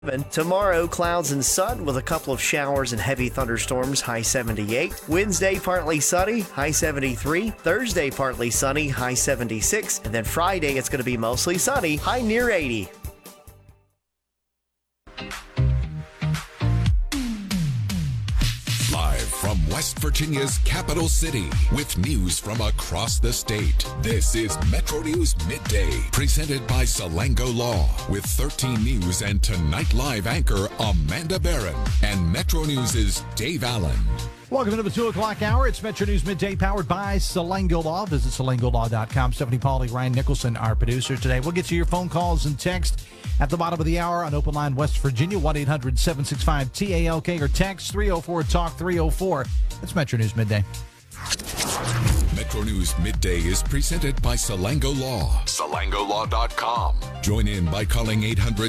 Tomorrow, clouds and sun with a couple of showers and heavy thunderstorms, high 78. Wednesday, partly sunny, high 73. Thursday, partly sunny, high 76. And then Friday, it's going to be mostly sunny, high near 80. Live from West Virginia's capital city with news from across the state. This is Metro News Midday, presented by Salango Law with 13 News and Tonight Live anchor Amanda Barron and Metro News' Dave Allen. Welcome to the 2 o'clock hour. It's Metro News Midday, powered by Salango Law. Visit salangolaw.com. Stephanie Pauly, Ryan Nicholson, our producers today. We'll get to your phone calls and text at the bottom of the hour on Open Line West Virginia, 1-800-765-TALK, or text 304-TALK-304. It's Metro News Midday. Metro News Midday is presented by Salango Law. SalangoLaw.com. Join in by calling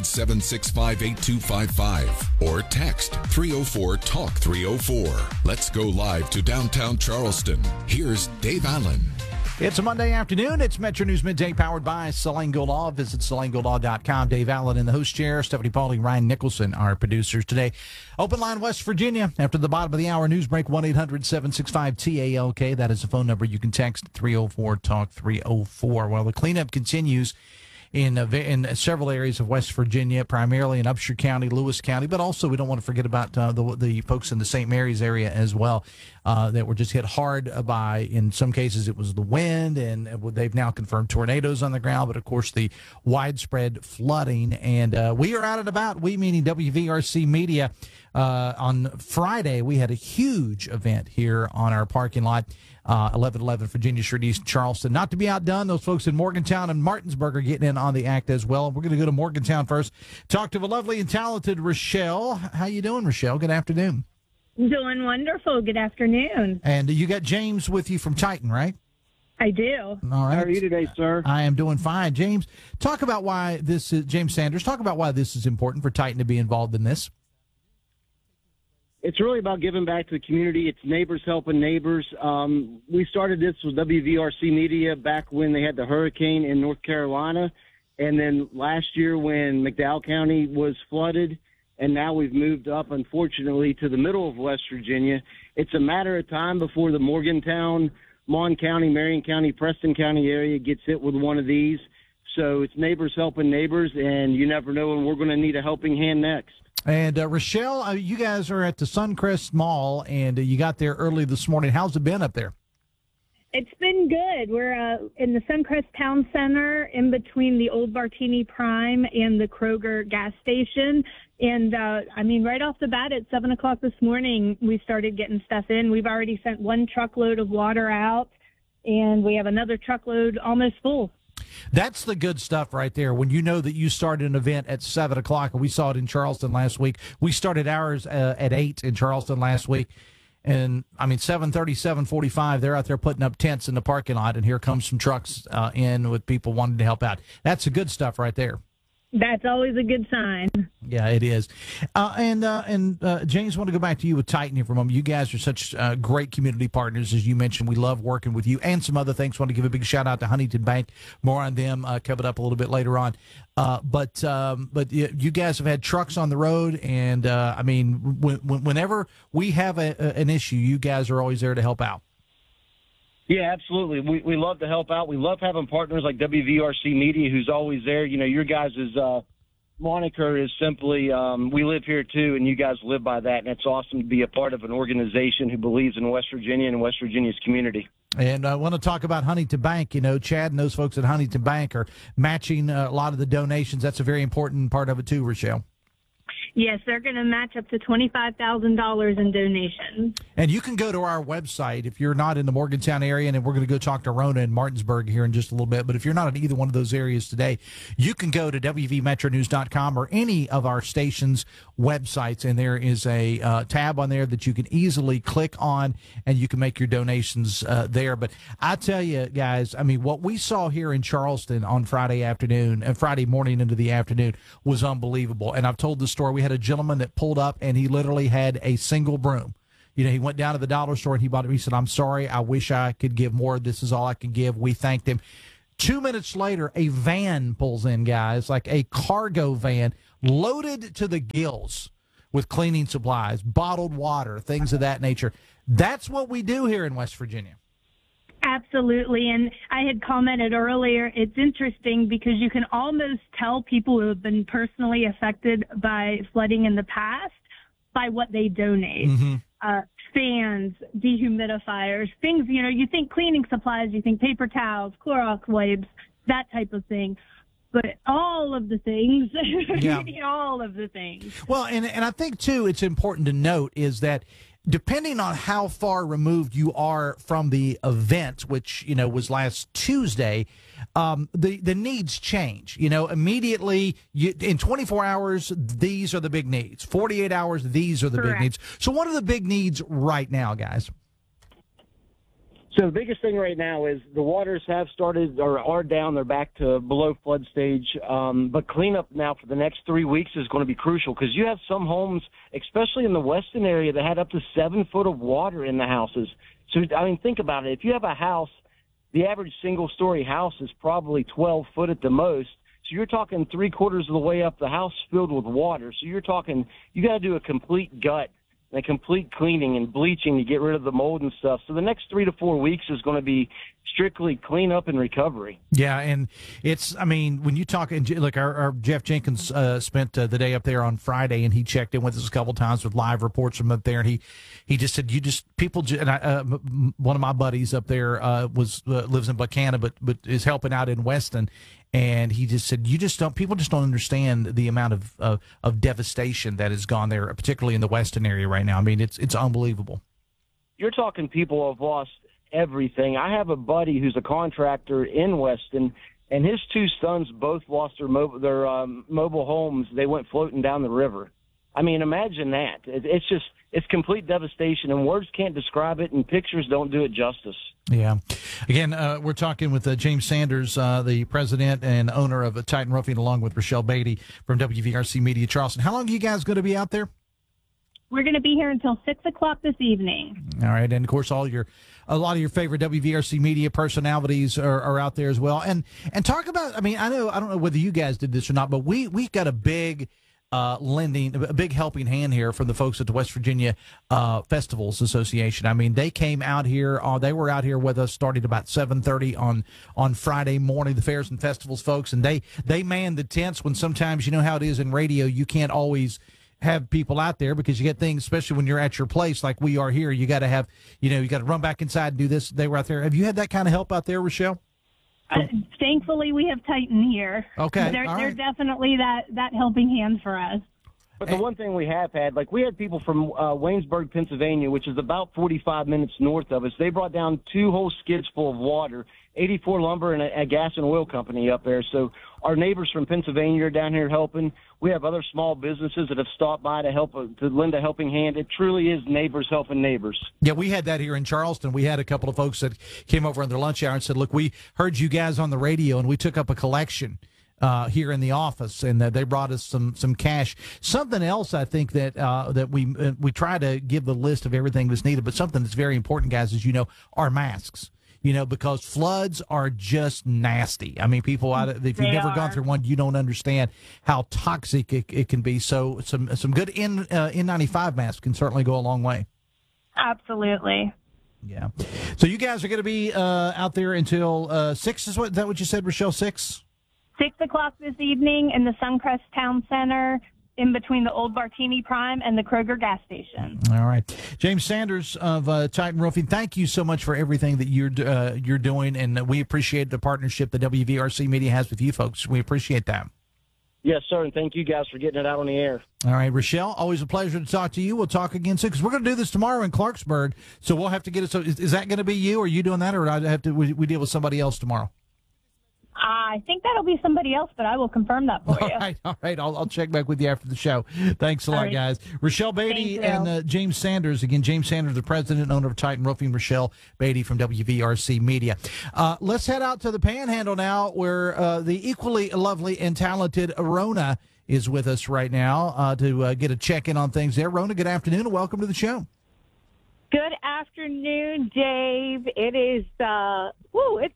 800-765-8255 or text 304-TALK-304. Let's go live to downtown Charleston. Here's Dave Allen. It's a Monday afternoon. It's Metro News Midday, powered by Salango Law. Visit salangolaw.com. Dave Allen in the host chair. Stephanie Pauly, Ryan Nicholson, our producers today. Open Line West Virginia. After the bottom of the hour news break, 1-800-765-TALK. That is the phone number. You can text 304-TALK-304. Well, the cleanup continues in several areas of West Virginia, primarily in Upshur County, Lewis County, but also we don't want to forget about the folks in the St. Mary's area as well that were just hit hard by, in some cases, it was the wind, and they've now confirmed tornadoes on the ground, but of course the widespread flooding. And we are out and about, we meaning WVRC Media. On Friday, we had a huge event here on our parking lot, 1111 Virginia Street East, Charleston. Not to be outdone, those folks in Morgantown and Martinsburg are getting in on the act as well. We're going to go to Morgantown first. Talk to the lovely and talented Rochelle. How you doing, Rochelle? Good afternoon. Doing wonderful. Good afternoon. And you got James with you from Titan, right? I do. All right. How are you today, sir? I am doing fine. James, talk about why this is, James Sanders, talk about why this is important for Titan to be involved in this. It's really about giving back to the community. It's neighbors helping neighbors. We started this with WVRC Media back when they had the hurricane in North Carolina, and then last year when McDowell County was flooded, and now we've moved up, unfortunately, to the middle of West Virginia. It's a matter of time before the Morgantown, Mon County, Marion County, Preston County area gets hit with one of these. So it's neighbors helping neighbors, and you never know when we're going to need a helping hand next. And Rochelle, you guys are at the Suncrest Mall, and you got there early this morning. How's it been up there? It's been good. We're in the Suncrest Town Center in between the old Bartini Prime and the Kroger gas station. And, right off the bat at 7 o'clock this morning, we started getting stuff in. We've already sent one truckload of water out, and we have another truckload almost full. That's the good stuff right there. When you know that you started an event at 7 o'clock, and we saw it in Charleston last week. We started ours at 8 in Charleston last week. And, 7:30, 7:45, they're out there putting up tents in the parking lot, and here comes some trucks in with people wanting to help out. That's the good stuff right there. That's always a good sign. Yeah, it is. And James, I want to go back to you with Titan here for a moment. You guys are such great community partners, as you mentioned. We love working with you and some other things. I want to give a big shout out to Huntington Bank. More on them coming up a little bit later on. But you guys have had trucks on the road, and whenever we have an issue, you guys are always there to help out. Yeah, absolutely. We love to help out. We love having partners like WVRC Media, who's always there. You know, your guys' moniker is simply, we live here too, and you guys live by that. And it's awesome to be a part of an organization who believes in West Virginia and West Virginia's community. And I want to talk about Huntington Bank. You know, Chad and those folks at Huntington Bank are matching a lot of the donations. That's a very important part of it too, Rochelle. Yes, they're going to match up to $25,000 in donations. And you can go to our website if you're not in the Morgantown area, and we're going to go talk to Rona in Martinsburg here in just a little bit. But if you're not in either one of those areas today, you can go to WVMetroNews.com or any of our stations' websites, and there is a tab on there that you can easily click on, and you can make your donations there. But I tell you, guys, what we saw here in Charleston on Friday afternoon and Friday morning into the afternoon was unbelievable. And I've told the story. We had a gentleman that pulled up, and he literally had a single broom. You know, he went down to the dollar store, and he bought it. He said, "I'm sorry. I wish I could give more. This is all I can give." We thanked him. 2 minutes later, a van pulls in, guys, like a cargo van loaded to the gills with cleaning supplies, bottled water, things of that nature. That's what we do here in West Virginia. Absolutely. And I had commented earlier, it's interesting because you can almost tell people who have been personally affected by flooding in the past by what they donate. Fans, dehumidifiers, things, you think cleaning supplies, you think paper towels, Clorox wipes, that type of thing. But all of the things, Yeah. all of the things. Well, and I think, too, it's important to note is that depending on how far removed you are from the event, which, was last Tuesday, the needs change. Immediately, in 24 hours, these are the big needs. 48 hours, these are the Correct. big needs. So what are the big needs right now, guys? So the biggest thing right now is the waters have started or are down. They're back to below flood stage. But cleanup now for the next 3 weeks is going to be crucial because you have some homes, especially in the western area, that had up to 7 foot of water in the houses. So, think about it. If you have a house, the average single-story house is probably 12 foot at the most. So you're talking 3/4 of the way up the house filled with water. So you're talking you got to do a complete gut and a complete cleaning and bleaching to get rid of the mold and stuff. So the next 3 to 4 weeks is going to be strictly cleanup and recovery. Yeah, and it's, when you talk, like our Jeff Jenkins spent the day up there on Friday, and he checked in with us a couple times with live reports from up there, and he just said, one of my buddies up there lives in Buchanan, but is helping out in Weston, and he just said, people just don't understand the amount of devastation that has gone there, particularly in the Weston area right now. It's unbelievable. You're talking people have lost everything. I have a buddy who's a contractor in Weston, and his 2 sons both lost their mobile homes. They went floating down the river. Imagine that. It's complete devastation, and words can't describe it, and pictures don't do it justice. Yeah. Again, we're talking with James Sanders, the president and owner of Titan Roofing, along with Rochelle Beatty from WVRC Media Charleston. How long are you guys going to be out there? We're going to be here until 6 o'clock this evening. All right, and of course, a lot of your favorite WVRC media personalities are out there as well. And talk about, I don't know whether you guys did this or not, but we got a big a big helping hand here from the folks at the West Virginia Festivals Association. They came out here. They were out here with us starting about 7:30 on Friday morning. The fairs and festivals folks, and they manned the tents when sometimes how it is in radio. You can't always have people out there because you get things, especially when you're at your place like we are here. You got to have, you got to run back inside and do this. They were out there. Have you had that kind of help out there, Rochelle? Thankfully, we have Titan here. Okay, they're definitely that helping hand for us. But the one thing we have had, we had people from Waynesburg, Pennsylvania, which is about 45 minutes north of us. They brought down 2 whole skids full of water, 84 Lumber and a gas and oil company up there. So our neighbors from Pennsylvania are down here helping. We have other small businesses that have stopped by to lend a helping hand. It truly is neighbors helping neighbors. Yeah, we had that here in Charleston. We had a couple of folks that came over on their lunch hour and said, look, we heard you guys on the radio, and we took up a collection here in the office, and they brought us some cash. Something else I think that we try to give the list of everything that's needed, but something that's very important, guys, is are masks. Because floods are just nasty. People if you've never gone through one, you don't understand how toxic it can be. So some good N95 masks can certainly go a long way. Absolutely. Yeah. So you guys are going to be out there until 6. Is that what you said, Rochelle? 6? 6 o'clock this evening in the Suncrest Town Center, in between the Old Bartini Prime and the Kroger gas station. All right. James Sanders of Titan Roofing, thank you so much for everything that you're doing, and we appreciate the partnership that WVRC Media has with you folks. We appreciate that. Yes, sir, and thank you guys for getting it out on the air. All right, Rochelle, always a pleasure to talk to you. We'll talk again soon, because we're going to do this tomorrow in Clarksburg, so we'll have to get it. So is that going to be you? Or are you doing that, or we deal with somebody else tomorrow? I think that'll be somebody else, but I will confirm that for you. All right. I'll check back with you after the show. Thanks a lot, guys. Rochelle Beatty and James Sanders. Again, James Sanders, the president and owner of Titan Roofing. Rochelle Beatty from WVRC Media. Let's head out to the Panhandle now, where the equally lovely and talented Rona is with us right now to get a check-in on things there. Rona, good afternoon and welcome to the show. Good afternoon, Dave. It is, it's been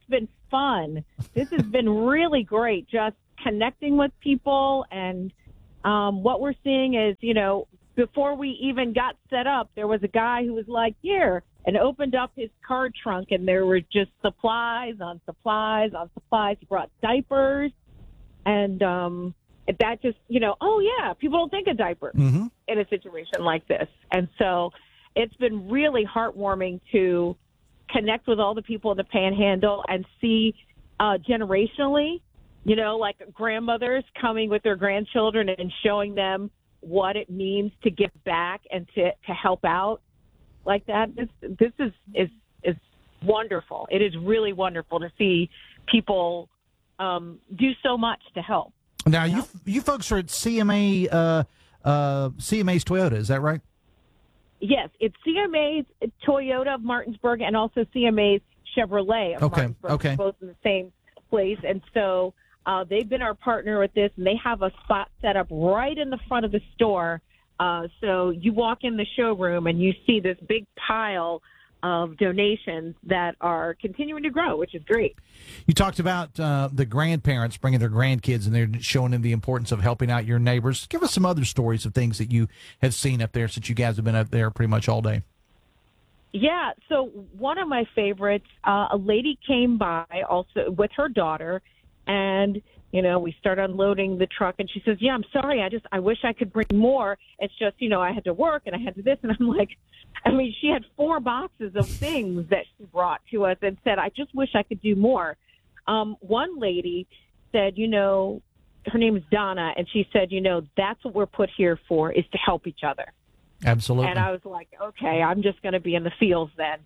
fun. This has been really great, just connecting with people. And what we're seeing is, before we even got set up, there was a guy who was like, here, and opened up his car trunk, and there were just supplies on supplies on supplies. He brought diapers, and that just, oh, yeah, people don't think of diapers in a situation like this. And so it's been really heartwarming to connect with all the people in the Panhandle and see generationally, like grandmothers coming with their grandchildren and showing them what it means to give back and to help out like that. This is wonderful. It is really wonderful to see people do so much to help. Now, you folks are at CMA's Toyota, is that right? Yes, it's CMA's Toyota of Martinsburg and also CMA's Chevrolet of Martinsburg, both in the same place. And so they've been our partner with this, and they have a spot set up right in the front of the store. So you walk in the showroom and you see this big pile of donations that are continuing to grow, which is great. You talked about the grandparents bringing their grandkids, and they're showing them the importance of helping out your neighbors. Give us some other stories of things that you have seen up there since you guys have been up there pretty much all day. Yeah, so one of my favorites, a lady came by also with her daughter, and we start unloading the truck, and she says, yeah, I'm sorry. I wish I could bring more. It's just, I had to work and I had to this. And I'm like, she had 4 boxes of things that she brought to us and said, I just wish I could do more. One lady said, her name is Donna, and she said, that's what we're put here for, is to help each other. Absolutely. And I was like, okay, I'm just going to be in the fields then,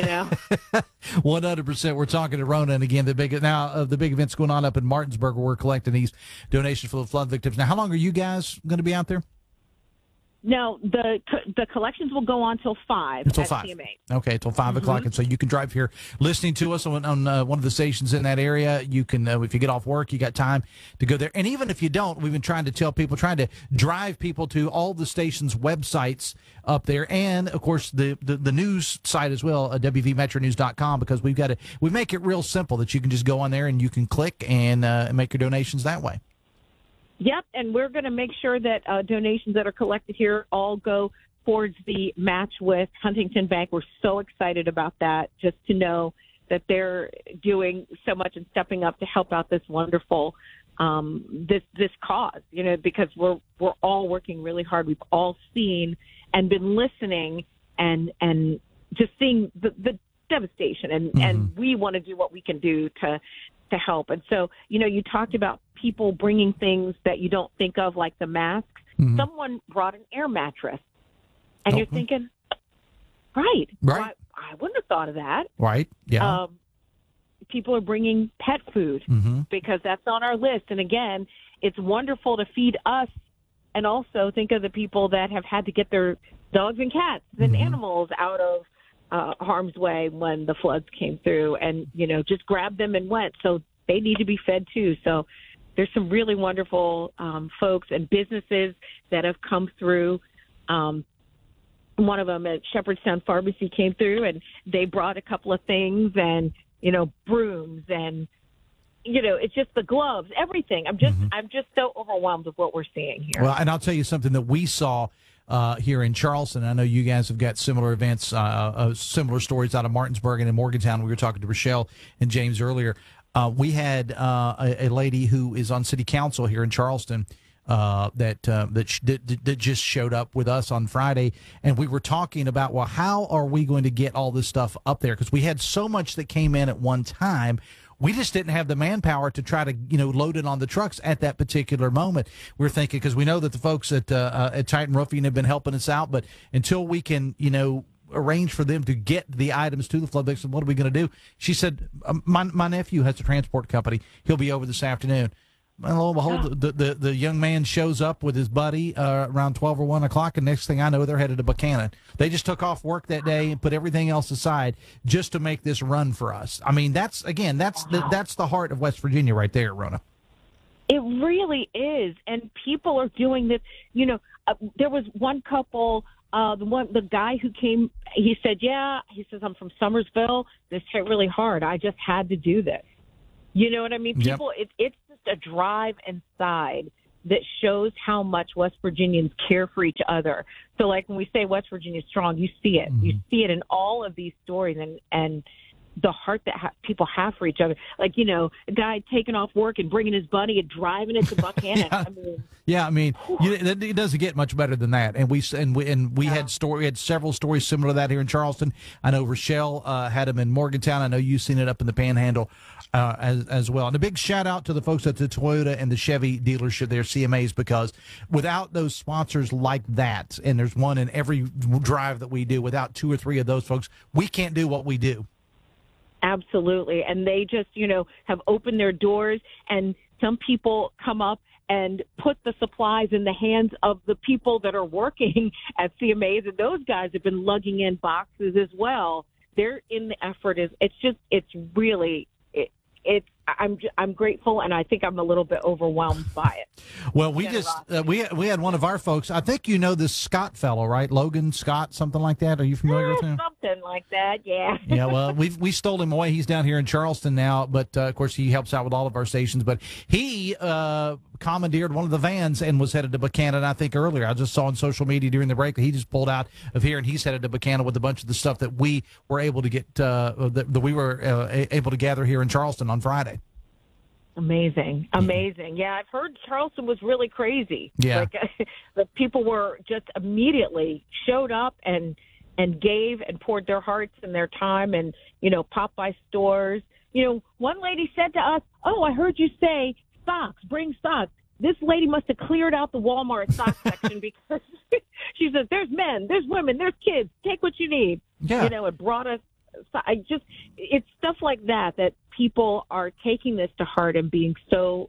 100%. We're talking to Rona, and again, the big event's going on up in Martinsburg where we're collecting these donations for the flood victims. Now, how long are you guys going to be out there? No, the collections will go on till 5 until at 5. CMA. Okay, till 5 o'clock, and so you can drive here listening to us on one of the stations in that area. You can, if you get off work, you got time to go there. And even if you don't, we've been trying to drive people to all the stations' websites up there, and of course the news site as well, WVMetroNews.com, because we make it real simple that you can just go on there and you can click and make your donations that way. Yep, and we're going to make sure that donations that are collected here all go towards the match with Huntington Bank. We're so excited about that, just to know that they're doing so much and stepping up to help out this wonderful this cause. Because we're all working really hard. We've all seen and been listening and just seeing the devastation, and we want to do what we can do to help. And so, you talked about people bringing things that you don't think of, like the masks. Someone brought an air mattress, and you're thinking, right. I wouldn't have thought of that. Right. Yeah. People are bringing pet food because that's on our list. And again, it's wonderful to feed us, and also think of the people that have had to get their dogs and cats and animals out of harm's way when the floods came through, and just grabbed them and went. So they need to be fed too. So there's some really wonderful folks and businesses that have come through. One of them at Shepherdstown Pharmacy came through, and they brought a couple of things, and brooms, and it's just the gloves, everything. I'm just so overwhelmed with what we're seeing here. Well, and I'll tell you something that we saw here in Charleston. I know you guys have got similar events, similar stories out of Martinsburg and in Morgantown. We were talking to Rochelle and James earlier. We had a lady who is on city council here in Charleston that just showed up with us on Friday, and we were talking about, well, how are we going to get all this stuff up there? Because we had so much that came in at one time. We just didn't have the manpower to try to, load it on the trucks at that particular moment. We're thinking, because we know that the folks at Titan Roofing have been helping us out, but until we can, arrange for them to get the items to the flood victims, what are we going to do? She said, my nephew has a transport company. He'll be over this afternoon. And lo and behold, the young man shows up with his buddy around 12 or 1 o'clock, and next thing I know, they're headed to Buchanan. They just took off work that day and put everything else aside just to make this run for us. I mean, that's the heart of West Virginia right there, Rona. It really is, and people are doing this. There was one couple. The guy who came, he said, I'm from Summersville. This hit really hard. I just had to do this. You know what I mean? Yep. People, it's just a drive inside that shows how much West Virginians care for each other. So, like when we say West Virginia's strong, you see it. Mm-hmm. You see it in all of these stories and the heart that people have for each other. Like, you know, a guy taking off work and bringing his buddy and driving it to Buchanan. Yeah. I mean, it doesn't get much better than that. And we had several stories similar to that here in Charleston. I know Rochelle had them in Morgantown. I know you've seen it up in the Panhandle as well. And a big shout out to the folks at the Toyota and the Chevy dealership there, CMAs, because without those sponsors like that, and there's one in every drive that we do, without 2 or 3 of those folks, we can't do what we do. Absolutely. And they just, you know, have opened their doors, and some people come up and put the supplies in the hands of the people that are working at CMAs. And those guys have been lugging in boxes as well. They're in the effort. I'm grateful, and I think I'm a little bit overwhelmed by it. Well, we had one of our folks. I think you know this Scott fellow, right? Logan Scott, something like that. Are you familiar with him? Something like that, yeah. Yeah, well, we stole him away. He's down here in Charleston now, but of course he helps out with all of our stations. But he commandeered one of the vans and was headed to Buchanan. I think earlier I just saw on social media during the break that he just pulled out of here and he's headed to Buchanan with a bunch of the stuff that we were able to get that we were able to gather here in Charleston on Friday. Amazing. Yeah, I've heard Charleston was really crazy. Yeah. Like the people were just immediately showed up and gave and poured their hearts and their time and, you know, popped by stores. You know, one lady said to us, "Oh, I heard you say socks, bring socks." This lady must have cleared out the Walmart sock section because she says, "There's men, there's women, there's kids. Take what you need." Yeah. You know, it brought us. It's stuff like that people are taking this to heart and being so,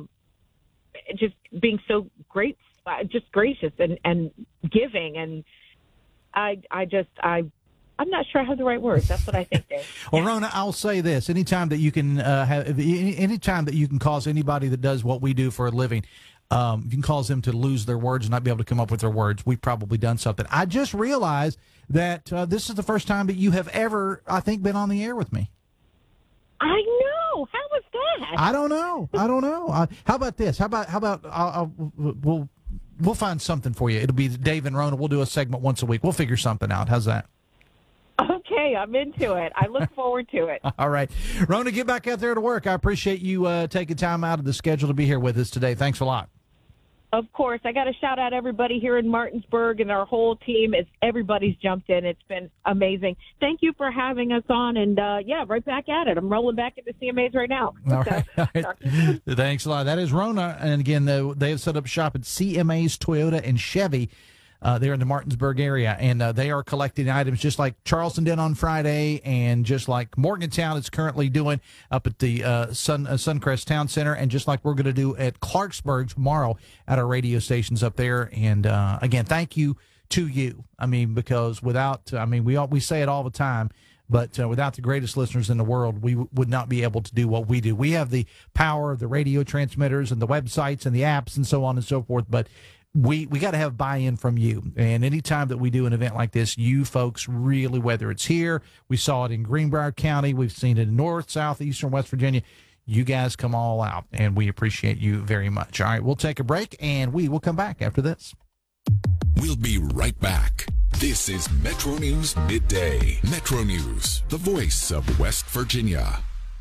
great, just gracious and giving. And I'm not sure I have the right words. That's what I think, Dave. Well, Rona, I'll say this: anytime that you can anytime that you can cause anybody that does what we do for a living, you can cause them to lose their words and not be able to come up with their words. We've probably done something. I just realized that this is the first time that you have ever, I think, been on the air with me. I know. How was that? I don't know. How about this? How about we'll find something for you. It'll be Dave and Rona. We'll do a segment once a week. We'll figure something out. How's that? Okay, I'm into it. I look forward to it. All right. Rona, get back out there to work. I appreciate you taking time out of the schedule to be here with us today. Thanks a lot. Of course. I got to shout out everybody here in Martinsburg and our whole team. Everybody's jumped in. It's been amazing. Thank you for having us on. And, right back at it. I'm rolling back into CMAs right now. All right. Thanks a lot. That is Rona. And, again, they have set up shop at CMAs, Toyota, and Chevy. There in the Martinsburg area, and they are collecting items just like Charleston did on Friday, and just like Morgantown is currently doing up at the Suncrest Town Center, and just like we're going to do at Clarksburg tomorrow at our radio stations up there. And again, thank you to you. I mean, because we say it all the time, but without the greatest listeners in the world, we would not be able to do what we do. We have the power of the radio transmitters and the websites and the apps and so on and so forth, but we got to have buy-in from you. And anytime that we do an event like this, you folks really, whether it's here, we saw it in Greenbrier County, we've seen it in North, South, Eastern West Virginia, you guys come all out, and we appreciate you very much. All right, we'll take a break, and we will come back after this. We'll be right back. This is Metro News Midday. Metro News, the voice of West Virginia.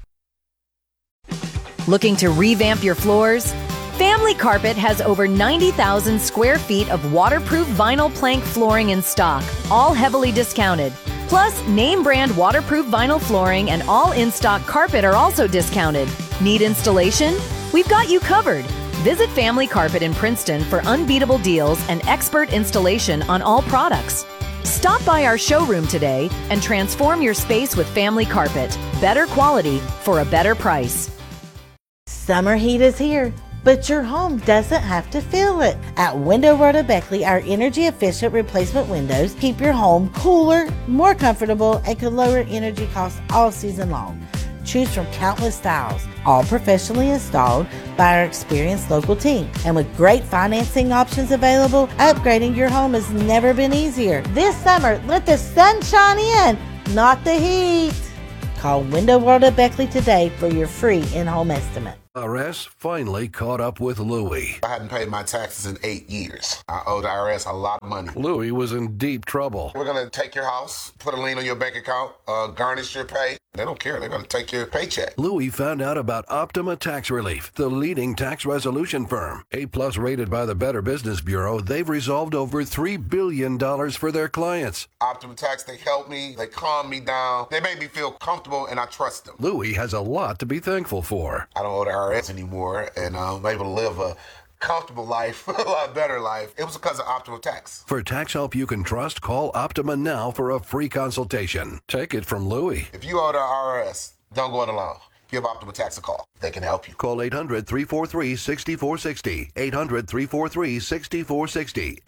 Looking to revamp your floors? Family Carpet has over 90,000 square feet of waterproof vinyl plank flooring in stock, all heavily discounted. Plus, name brand waterproof vinyl flooring and all in-stock carpet are also discounted. Need installation? We've got you covered. Visit Family Carpet in Princeton for unbeatable deals and expert installation on all products. Stop by our showroom today and transform your space with Family Carpet. Better quality for a better price. Summer heat is here, but your home doesn't have to feel it. At Window World of Beckley, our energy-efficient replacement windows keep your home cooler, more comfortable, and can lower energy costs all season long. Choose from countless styles, all professionally installed by our experienced local team. And with great financing options available, upgrading your home has never been easier. This summer, let the sun shine in, not the heat. Call Window World of Beckley today for your free in-home estimate. IRS finally caught up with Louie. I hadn't paid my taxes in 8 years. I owe the IRS a lot of money. Louie was in deep trouble. We're going to take your house, put a lien on your bank account, garnish your pay. They don't care. They're going to take your paycheck. Louie found out about Optima Tax Relief, the leading tax resolution firm. A-plus rated by the Better Business Bureau, they've resolved over $3 billion for their clients. Optima Tax, they help me. They calm me down. They make me feel comfortable, and I trust them. Louie has a lot to be thankful for. I don't owe the IRS anymore, and I'm able to live a comfortable life, a lot better life. It was because of Optima Tax. For tax help you can trust, call Optima now for a free consultation. Take it from Louie. If you owe the IRS, don't go it alone. Give Optima Tax a call. They can help you. Call 800-343-6460. 800-343-6460.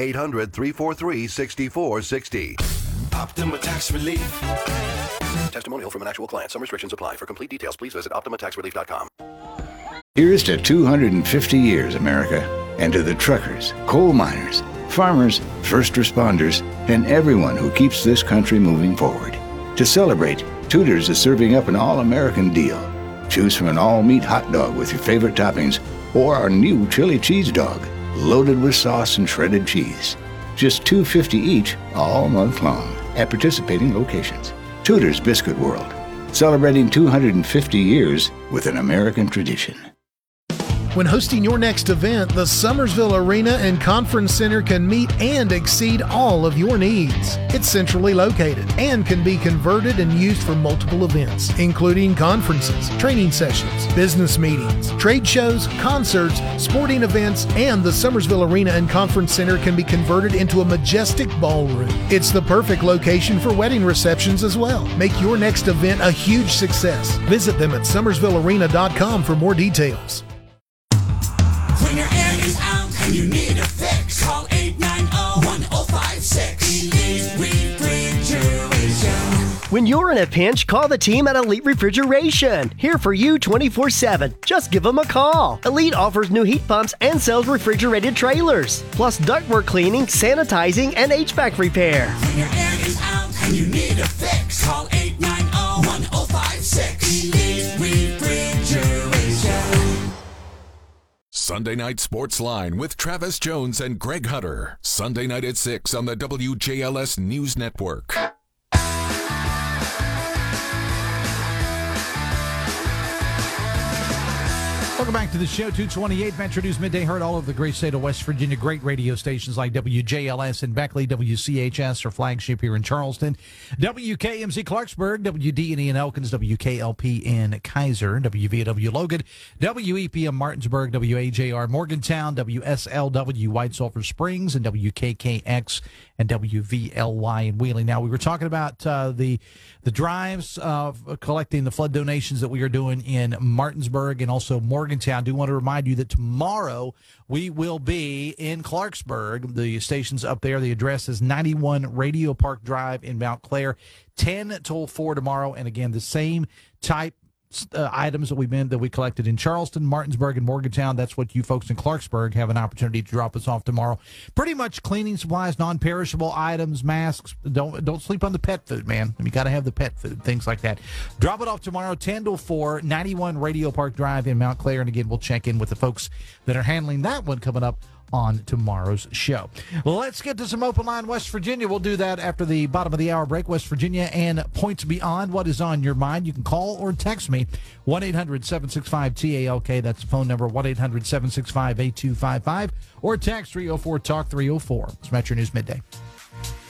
800-343-6460. Optima Tax Relief. Testimonial from an actual client. Some restrictions apply. For complete details, please visit OptimaTaxRelief.com. Here's to 250 years, America, and to the truckers, coal miners, farmers, first responders, and everyone who keeps this country moving forward. To celebrate, Tudor's is serving up an all-American deal. Choose from an all-meat hot dog with your favorite toppings or our new chili cheese dog, loaded with sauce and shredded cheese. Just $2.50 each all month long at participating locations. Tudor's Biscuit World, celebrating 250 years with an American tradition. When hosting your next event, the Summersville Arena and Conference Center can meet and exceed all of your needs. It's centrally located and can be converted and used for multiple events, including conferences, training sessions, business meetings, trade shows, concerts, sporting events, and the Summersville Arena and Conference Center can be converted into a majestic ballroom. It's the perfect location for wedding receptions as well. Make your next event a huge success. Visit them at summersvillearena.com for more details. When your air is out and you need a fix, call 890-1056. Elite Refrigeration. When you're in a pinch, call the team at Elite Refrigeration. Here for you 24/7. Just give them a call. Elite offers new heat pumps and sells refrigerated trailers, plus ductwork cleaning, sanitizing, and HVAC repair. When your air is out and you need a fix, call 890-1056. Elite Refrigeration. Sunday Night Sports Line with Travis Jones and Greg Hunter. Sunday night at 6 on the WJLS News Network. Welcome back to the show. 228 Metro News Midday, heard all over the great state of West Virginia. Great radio stations like WJLS in Beckley, WCHS, our flagship here in Charleston, WKMZ Clarksburg, WDNE in Elkins, WKLP in Kaiser, WVW Logan, WEPM Martinsburg, WAJR Morgantown, WSLW White Sulphur Springs, and WKKX and WVLY in Wheeling. Now, we were talking about the drives collecting the flood donations that we are doing in Martinsburg and also Morgantown. I do want to remind you that tomorrow we will be in Clarksburg. The station's up there. The address is 91 Radio Park Drive in Mount Clair, 10 till 4 tomorrow. And again, the same type items that we collected in Charleston, Martinsburg, and Morgantown. That's what you folks in Clarksburg have an opportunity to drop us off tomorrow. Pretty much cleaning supplies, non-perishable items, masks. Don't sleep on the pet food, man. You got to have the pet food, things like that. Drop it off tomorrow, 10 till 4, 91 Radio Park Drive in Mount Clair. And again, we'll check in with the folks that are handling that one coming up on tomorrow's show. Let's get to some Open Line West Virginia. We'll do that after the bottom of the hour break. West Virginia and Points Beyond. What is on your mind? You can call or text me, 1-800-765-TALK. That's the phone number, 1-800-765-8255. Or text 304-TALK 304. It's Metro News Midday.